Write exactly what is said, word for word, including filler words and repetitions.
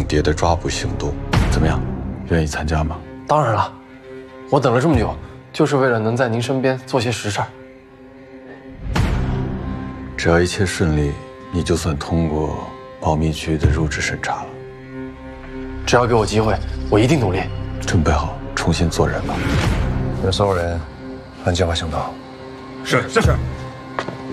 谍的抓捕行动，怎么样？愿意参加吗？ 当然了，我等了这么久，就是为了能在您身边做些实事。 只要一切顺利，你就算通过保密局的入职审查了。 只要给我机会，我一定努力。 准备好重新做人吧。 你们所有人按计划行动。 是是是。